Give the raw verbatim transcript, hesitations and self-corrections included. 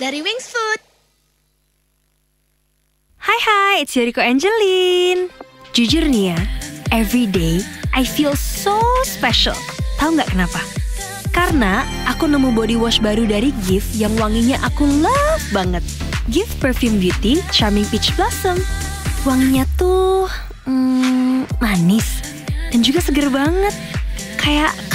dari Wings Food. Hai hai, it's Yoriko Angelin. Jujur nih ya, every day I feel so special. Tahu nggak kenapa? Karena aku nemu body wash baru dari Gift yang wanginya aku love banget. Gift Perfume Beauty Charming Peach Blossom. Wanginya tuh hmm, manis dan juga seger banget. Kayak